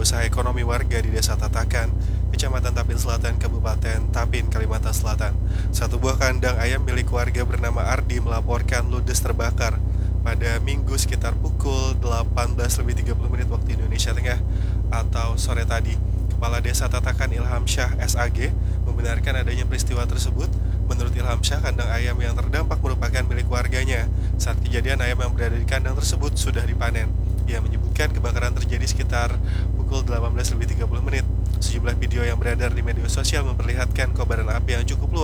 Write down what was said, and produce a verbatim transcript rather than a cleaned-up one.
usaha ekonomi warga di Desa Tatakan, Kecamatan Tapin Selatan, Kabupaten Tapin, Kalimantan Selatan. Satu buah kandang ayam milik warga bernama Ardi melaporkan ludes terbakar pada Minggu sekitar pukul delapan belas lebih tiga puluh menit waktu Indonesia Tengah atau sore tadi. Kepala Desa Tatakan Ilham Syah S A G membenarkan adanya peristiwa tersebut. Menurut Ilham Syah, kandang ayam yang terdampak merupakan milik warganya. Saat kejadian, ayam yang berada di kandang tersebut sudah dipanen. Ia menyebutkan kebakaran terjadi sekitar pukul delapan belas lebih tiga puluh menit. Sejumlah video yang beredar di media sosial memperlihatkan kobaran api yang cukup luas